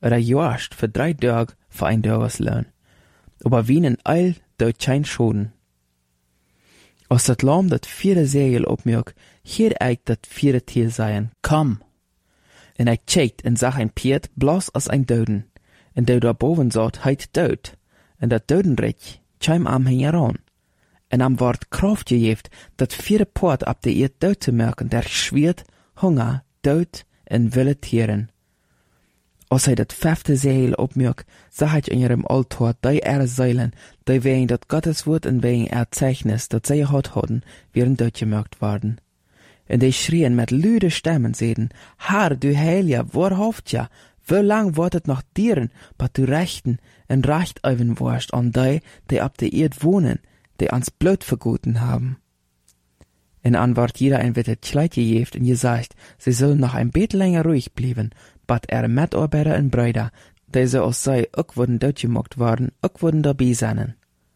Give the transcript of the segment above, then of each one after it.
oder joast für 3 Tage für ein Tageslohn. Aber wie ein Eil dort kein Schoden. Als dat Lamm dat 4e Segel opmerkt, hier eik dat 4e Tier sein, komm. En hij checkt en zag een Piet bloß als ein Doden. En der daarboven zat, heit dood. En dat Dodenrich kwam am heran. En am word kracht gegeven dat 4e Poort op de eerd dood te merken, der schwiert, Hunger, dood en wilde Tieren. Als hij dat 5e Segel opmerkt, zag hij in ihrem Altar die Säulen, die wegen dat Gottes Wort en wegen Zeichnis, dat zij gehad hadden, wären doodgemerkt worden. En die schrien met luide Stimmen, zeiden, Herr, du Heilige, waarhaft ja, wie lang wordt het nog dieren, dat du rechten en recht even worst an die op de eerd wohnen, die ans Blut vergoten haben. In Antwort jeder ein wird het Kleid gegeven en gesagt, sie sollen noch ein bisschen länger ruhig bleiben, bat Mitarbeiter en Brüder, die so als zij ook worden doodgemaakt worden, ook worden dabei zijn.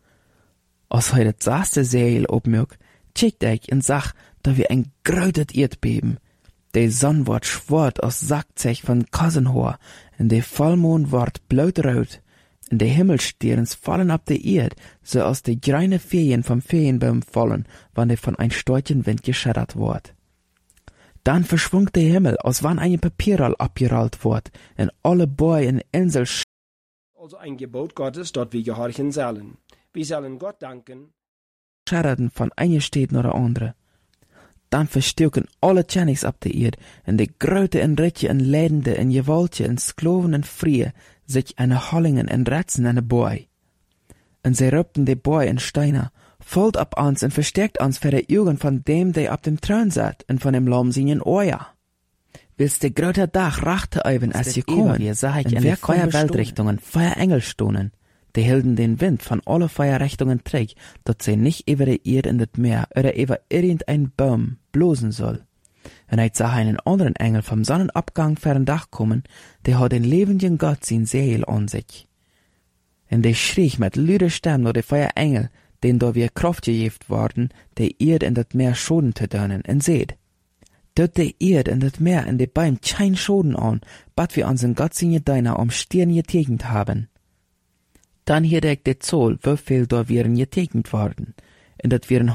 Als hij het 6e Segel opmerkt, checkt ik en zag, da wir ein grötet Erdbeben. Die Sonne ward schwarz aus Sackzech von Kassenhoor, en de Vollmond ward blautrot, en de Himmelsterns fallen ab de Erd, so als de grüne Ferien vom Ferienbaum fallen, wann de von ein starken Wind geschädert ward. Dann verschwung der Himmel, als wann ein Papierroll abgerollt ward, en alle Bäume en Insel also ein Gebot Gottes, dort wir gehorchen sollen. Wir sollen Gott danken, schäderten von einer Stadt nach der andere. Dann verstukken alle Tjennings op de eerd, en de grote en ritje en leidende en gewaltje en skloven en vrije, zich en hollingen en retsen en de boy. En zij rupten de boy en steiner, volgt op ons en versterkt ons voor de Augen van dem, die op dem Thron zat, en van dem Lamm zijn oor. Wils de grote dag rachte even als je komen, en wer feier Weltrichtungen, feier Engel stonen. Die hielden den Wind von alle Feierrichtungen träg, dat sie nicht über die Erde in das Meer oder über irgendein Baum blosen soll. Und hij sah einen anderen Engel vom Sonnenabgang fern Dach kommen, der hat den lebenden Gott sein Segel an sich. Und der schrie mit lüder Stimme nach der Feierengel, den da wir Kraft gegeben worden, der Erde in das Meer Schoden zu dönen, und seht, dort der Erde in das Meer in die Bäume kein Schoden an, bat wir unseren Gott seine Deiner Stirn getegnet haben. Dann hier deckt der Zoll, wieviel da wären getegnet worden. Und das wären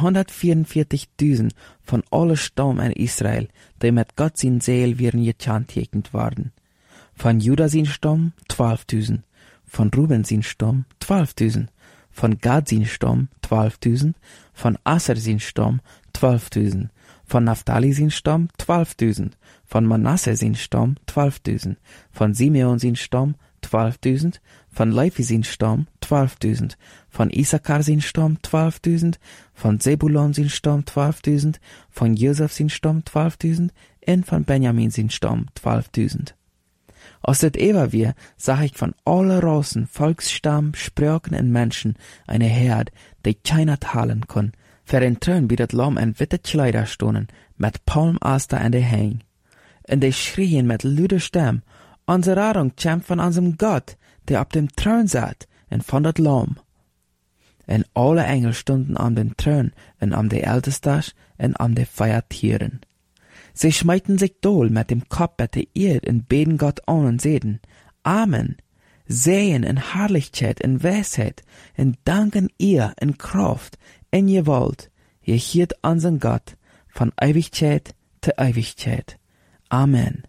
144.000 von alle Stamm in Israel, die mit Gott sein Seel wären getegnet worden. Von Juda sein Stamm 12.000, von Ruben sein Stamm 12.000, von Gad sein Stamm 12.000, von Aser sein Stamm 12.000, von Naphtali sein Stamm 12.000, von Manasse sein Stamm 12.000, von Simeon sein Stamm 12.000, von Levi sein Stamm 12.000, von Issachar sein Stamm 12.000, von Zebulon sein Stamm 12.000, von Josef sein Stamm 12.000 und von Benjamin sein Stamm 12.000. Als das Ewa wir, sah ich von alle Rassen, Volksstamm, Sprachen und Menschen eine Herd, die keiner teilen kann, für den Thron wie das Lamm in witte Kleider stonen, mit Palmaster an der Häng. Und die schrien mit lüder Stimme, unsere Rettung kommt von unserem Gott, der auf dem Thron satt, und von das Lamm. Und alle Engel stunden an den Thron, und an die Ältestas, und an die Feiertieren. Sie schmeiten sich dohl mit dem Kopf bei der Erde und beten Gott an und sehen, Amen, sehen in Herrlichkeit und Weisheit, und danken ihr in Kraft, in Gewalt, ihr hielt unseren Gott, von Ewigkeit zu Ewigkeit. Amen.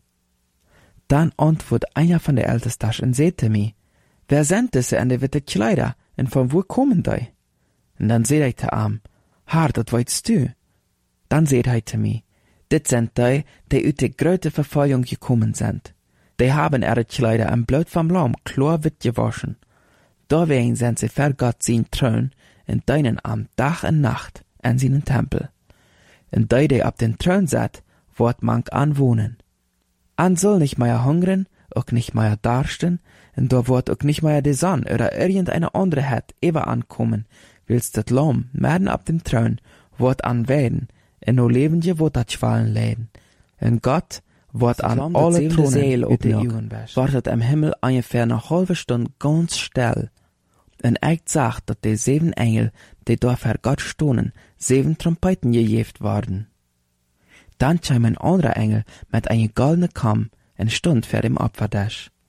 Dann antwortet einer von der Ältesten und sagte mir, wer sind diese an der witte Kleider, und von wo kommen die? Und dann seht ich zu ihm, Herr, das weißt du. Dann seht er zu mir, dit sind die aus der größten Verfolgung gekommen sind. Die haben ihre Kleider am Blut vom Lamm klar wit gewaschen. Deswegen sind sie für Gott sein Thron und dienen am Tag und Nacht an seinen Tempel. Und die auf den Thron sitzt, wird man anwohnen. An soll nicht mehr hungern, auch nicht mehr darsten, und da wird auch nicht mehr die Sonne oder irgendeine andere Het ever ankommen, willst das Lamm mitten auf dem Thron wird anwählen, und no lebende wird das Schwallen leiden. Und Gott wird an alle Thronen auf die Augen wartet im Himmel ungefähr eine halbe Stunde ganz still. Und ich sagt, dass die 7 Engel, die da für Gott stonen, 7 Trompeten gegeben worden. Dann kam ein anderer Engel mit einem goldenen Kamm und stund vor dem Opfertisch.